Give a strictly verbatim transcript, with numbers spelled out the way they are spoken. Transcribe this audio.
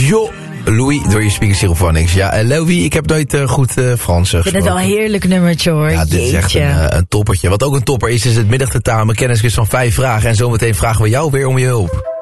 Jo Louis door je speakers Stereophonics. Ja, uh, Louis, ik heb nooit uh, goed uh, Frans uh, gesproken. Ik vind het wel een heerlijk nummertje hoor. Ja, dit Jeetje. is echt een, uh, een toppertje. Wat ook een topper is, is het middagtentamen kennisquiz van vijf vragen. En zometeen vragen we jou weer om je hulp.